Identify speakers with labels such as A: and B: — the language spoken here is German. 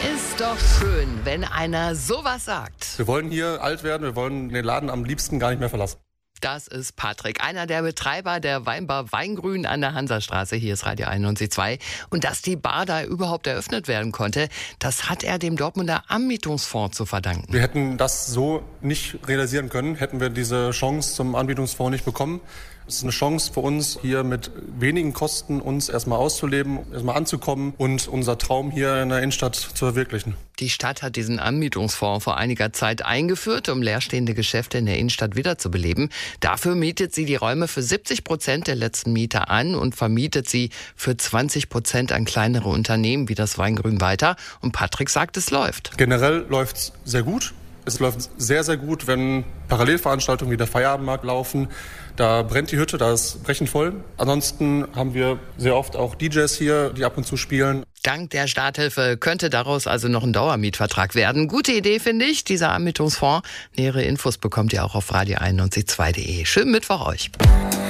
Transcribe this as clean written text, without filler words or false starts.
A: Ist doch schön, wenn einer sowas sagt.
B: Wir wollen hier alt werden, wir wollen den Laden am liebsten gar nicht mehr verlassen.
A: Das ist Patrick, einer der Betreiber der Weinbar Weingrün an der Hansastraße. Hier ist Radio 91.2. Und dass die Bar da überhaupt eröffnet werden konnte, das hat er dem Dortmunder Anmietungsfonds zu verdanken.
B: Wir hätten das so nicht realisieren können, hätten wir diese Chance zum Anmietungsfonds nicht bekommen. Es ist eine Chance für uns, hier mit wenigen Kosten uns erstmal auszuleben, erstmal anzukommen und unser Traum hier in der Innenstadt zu verwirklichen.
A: Die Stadt hat diesen Anmietungsfonds vor einiger Zeit eingeführt, um leerstehende Geschäfte in der Innenstadt wiederzubeleben. Dafür mietet sie die Räume für 70% der letzten Mieter an und vermietet sie für 20% an kleinere Unternehmen wie das Weingrün weiter. Und Patrick sagt, es läuft.
B: Generell läuft es sehr gut. Es läuft sehr, sehr gut, wenn Parallelveranstaltungen wie der Feierabendmarkt laufen. Da brennt die Hütte, da ist brechend voll. Ansonsten haben wir sehr oft auch DJs hier, die ab und zu spielen.
A: Dank der Starthilfe könnte daraus also noch ein Dauermietvertrag werden. Gute Idee, finde ich, dieser Anmietungsfonds. Nähere Infos bekommt ihr auch auf radio91.2.de. Schönen Mittwoch euch.